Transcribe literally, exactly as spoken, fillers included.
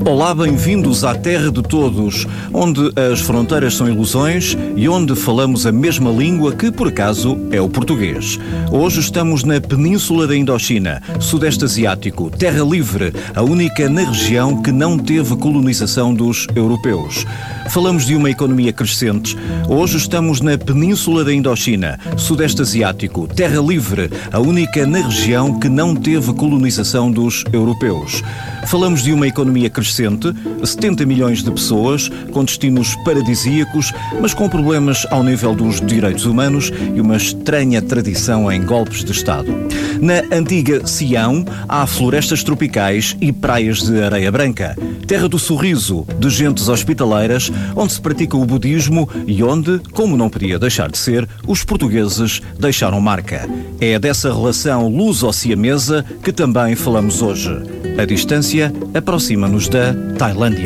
Olá, bem-vindos à terra de todos, onde as fronteiras são ilusões e onde falamos a mesma língua que, por acaso, é o português. Hoje estamos na Península da Indochina, Sudeste Asiático, terra livre, a única na região que não teve colonização dos europeus. Falamos de uma economia crescente. Hoje estamos na Península da Indochina, Sudeste Asiático, terra livre, a única na região que não teve colonização dos europeus. Falamos de uma economia crescente, setenta milhões de pessoas, com destinos paradisíacos, mas com problemas ao nível dos direitos humanos e uma estranha tradição em golpes de Estado. Na antiga Sião, há florestas tropicais e praias de areia branca. Terra do sorriso, de gentes hospitaleiras, onde se pratica o budismo e onde, como não podia deixar de ser, os portugueses deixaram marca. É dessa relação luso-siamesa que também falamos hoje. A distância aproxima-nos da Tailândia.